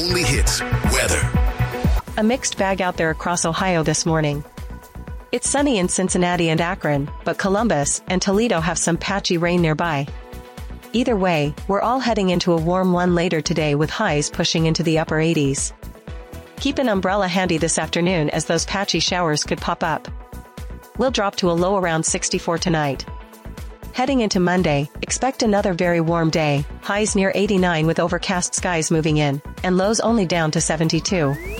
only hits weather. A mixed bag out there across Ohio this morning. It's sunny in Cincinnati and Akron, but Columbus and Toledo have some patchy rain nearby. Either way, we're all heading into a warm one later today with highs pushing into the upper 80s. Keep an umbrella handy this afternoon as those patchy showers could pop up. We'll drop to a low around 64 tonight. Heading into Monday, expect another very warm day, highs near 89 with overcast skies moving in, and lows only down to 72.